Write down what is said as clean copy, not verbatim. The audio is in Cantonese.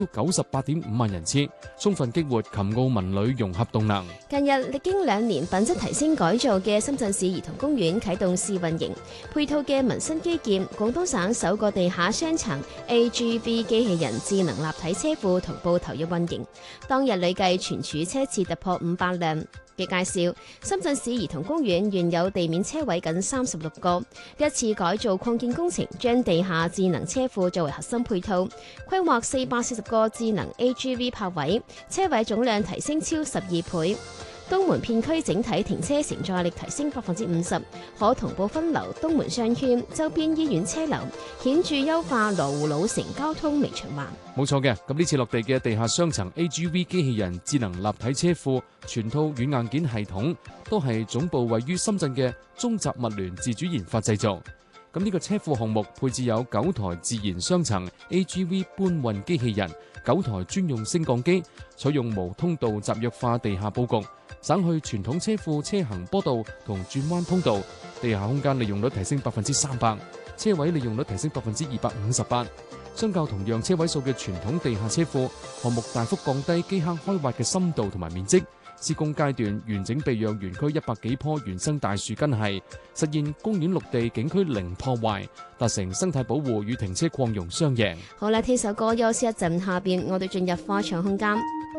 98.5萬人次，充分激活琴澳文旅融合動能。 近日歷經2年品質提升改造嘅深圳市兒童公園啟動試運營，配套嘅民生基建，廣東省首個地下雙層 AGV 機器人智能立體車庫同步投入運營，當日累計存儲車次突破500輛。嘅介紹，深圳市兒童公園原有地面車位僅36個，一次改造擴建工程將地下智能車庫作為核心配套，規劃440個智能 AGV 泊位，車位總量提升超12倍。東門片區整體停車承載力提升50%，可同步分流東門商圈、周邊醫院車流，顯著優化羅湖老城交通微循環。 冇錯嘅，咁呢次落地嘅地下雙層 AGV 機器人智能立體車庫，全套軟硬件系統都係總部位於深圳嘅中集物聯自主研發製造。咁呢個車庫項目配置有9台自研雙層 AGV 搬運機器人、9台專用升降機，採用無通道集約化地下佈局，省去傳統車庫車行坡道同轉彎通道，地下空間利用率提升300%，車位利用率提升258%。相較同樣車位數嘅傳統地下車庫，項目大幅降低基坑開挖嘅深度同埋面積。施工階段完整備養園區100幾棵原生大樹根系，實現公園綠地景區零破壞，達成生態保護與停車擴容雙贏。 好啦，聽首歌休息一陣，下邊我哋進入課場空間。